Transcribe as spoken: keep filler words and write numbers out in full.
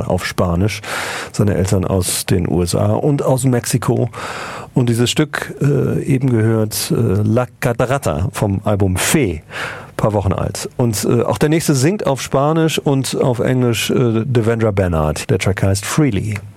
auf Spanisch. Seine Eltern aus den U S A und aus Mexiko. Und dieses Stück äh, eben gehört äh, La Catarata vom Album Fe, paar Wochen alt. Und äh, auch der nächste singt auf Spanisch und auf Englisch äh, Devendra Banhart. Der Track heißt Freely.